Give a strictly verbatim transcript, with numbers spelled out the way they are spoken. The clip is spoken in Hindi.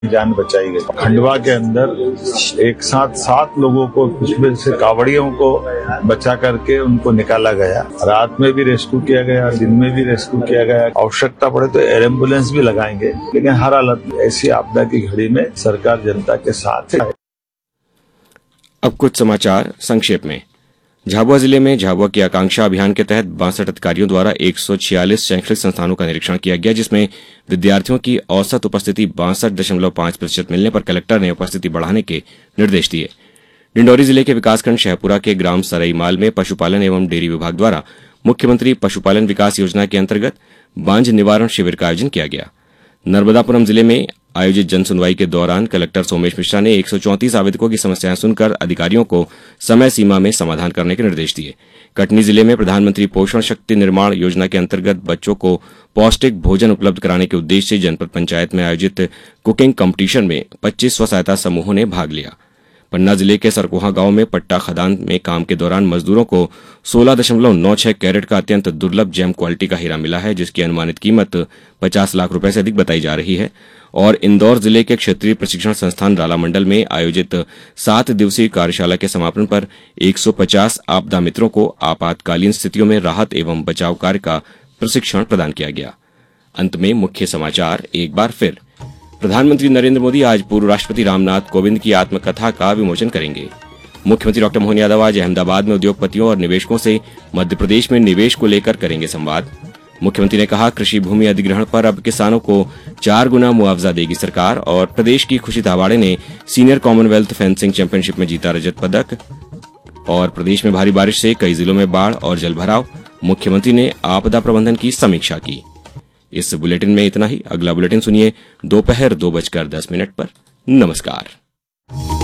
जान बचाई गई। खंडवा के अंदर एक साथ सात लोगों को, उसमें से कावड़ियों को बचा करके उनको निकाला गया। रात में भी रेस्क्यू किया गया, दिन में भी रेस्क्यू किया गया। आवश्यकता पड़े तो एयर एम्बुलेंस भी लगाएंगे, लेकिन हर हालत में ऐसी आपदा की घड़ी में सरकार जनता के साथ है। अब कुछ समाचार संक्षेप में। झाबुआ जिले में झाबुआ की आकांक्षा अभियान के तहत बासठ अधिकारियों द्वारा एक सौ छियालीस शैक्षणिक संस्थानों का निरीक्षण किया गया, जिसमें विद्यार्थियों की औसत उपस्थिति बासठ दशमलव पांच प्रतिशत मिलने पर कलेक्टर ने उपस्थिति बढ़ाने के निर्देश दिए। डिंडौरी जिले के विकासखंड शहपुरा के ग्राम सरईमाल में पशुपालन एवं डेयरी विभाग द्वारा मुख्यमंत्री पशुपालन विकास योजना के अंतर्गत बांझ निवारण शिविर का आयोजन किया गया। नर्मदापुरम जिले में आयोजित जनसुनवाई के दौरान कलेक्टर सोमेश मिश्रा ने एक सौ चौंतीस आवेदकों की समस्याएं सुनकर अधिकारियों को समय सीमा में समाधान करने के निर्देश दिए। कटनी जिले में प्रधानमंत्री पोषण शक्ति निर्माण योजना के अंतर्गत बच्चों को पौष्टिक भोजन उपलब्ध कराने के उद्देश्य से जनपद पंचायत में आयोजित कुकिंग कॉम्पिटिशन में पच्चीस स्व सहायता समूहों ने भाग लिया। पन्ना जिले के सरकोहा गांव में पट्टा खदान में काम के दौरान मजदूरों को सोलह दशमलव नौ छह कैरेट का अत्यंत दुर्लभ जेम क्वालिटी का हीरा मिला है, जिसकी अनुमानित कीमत पचास लाख रुपए से अधिक बताई जा रही है। और इंदौर जिले के क्षेत्रीय प्रशिक्षण संस्थान राला मंडल में आयोजित सात दिवसीय कार्यशाला के समापन पर एक सौ पचास आपदा मित्रों को आपातकालीन स्थितियों में राहत एवं बचाव कार्य का प्रशिक्षण प्रदान किया गया। अंत में मुख्य समाचार एक बार फिर। प्रधानमंत्री नरेंद्र मोदी आज पूर्व राष्ट्रपति रामनाथ कोविंद की आत्मकथा का विमोचन करेंगे। मुख्यमंत्री डॉक्टर मोहन यादव आज अहमदाबाद में उद्योगपतियों और निवेशकों से मध्य प्रदेश में निवेश को लेकर करेंगे संवाद। मुख्यमंत्री ने कहा, कृषि भूमि अधिग्रहण पर अब किसानों को चार गुना मुआवजा देगी सरकार। और प्रदेश की खुशी धाबाड़े ने सीनियर कॉमनवेल्थ फेंसिंग चैंपियनशिप में जीता रजत पदक। और प्रदेश में भारी बारिश से कई जिलों में बाढ़ और जलभराव, मुख्यमंत्री ने आपदा प्रबंधन की समीक्षा की। इस बुलेटिन में इतना ही। अगला बुलेटिन सुनिए दोपहर दो बजकर दस मिनट पर। नमस्कार।